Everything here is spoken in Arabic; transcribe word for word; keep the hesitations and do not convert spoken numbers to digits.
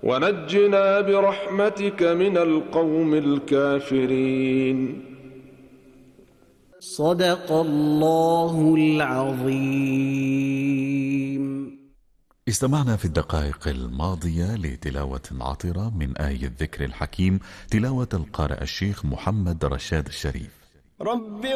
ونجنا برحمتك من القوم الكافرين. صدق الله العظيم. استمعنا في الدقائق الماضية لتلاوة عطرة من آية الذكر الحكيم، تلاوة القارئ الشيخ محمد رشاد الشريف. رب